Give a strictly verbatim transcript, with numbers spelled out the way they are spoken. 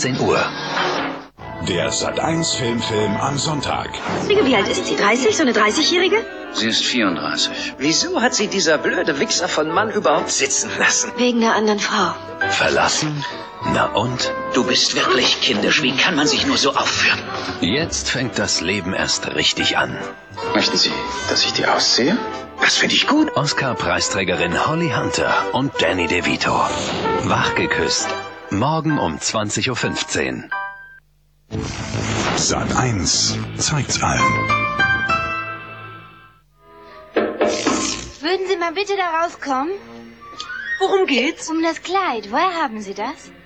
achtzehn Uhr. Der Sat eins Filmfilm am Sonntag. Wie alt ist sie? dreißig? So eine dreißigjährige? Sie ist vierunddreißig. Wieso hat sie dieser blöde Wichser von Mann überhaupt sitzen lassen? Wegen einer anderen Frau. Verlassen? Na und? Du bist wirklich kindisch. Wie kann man sich nur so aufführen? Jetzt fängt das Leben erst richtig an. Möchten Sie, dass ich die ausziehe? Das finde ich gut. Oscar-Preisträgerin Holly Hunter und Danny DeVito. Wachgeküsst. Morgen um zwanzig Uhr fünfzehn. Sat eins zeigt's allen. Würden Sie mal bitte da rauskommen? Worum geht's? Um das Kleid. Woher haben Sie das?